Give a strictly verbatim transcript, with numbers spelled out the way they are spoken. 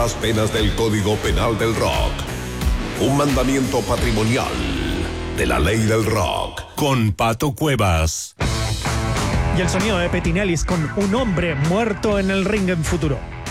las penas del Código Penal del Rock. Un mandamiento patrimonial de la ley del rock. Con Pato Cuevas. Y el sonido de Petinelis con Un hombre muerto en el ring en futuro.